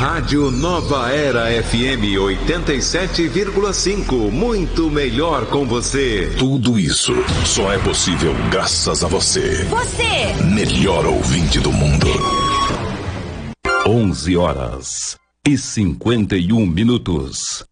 Rádio Nova Era FM 87,5. Muito melhor com você. Tudo isso só é possível graças a você. Você! Melhor ouvinte do mundo. 11h51.